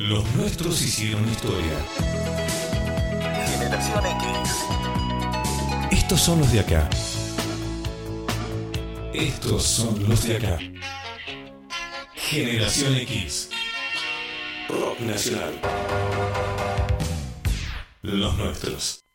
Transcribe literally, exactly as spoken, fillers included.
Los nuestros hicieron historia. Generación X. Estos son los de acá. Estos son los de acá. Generación X. Rock nacional. Los nuestros.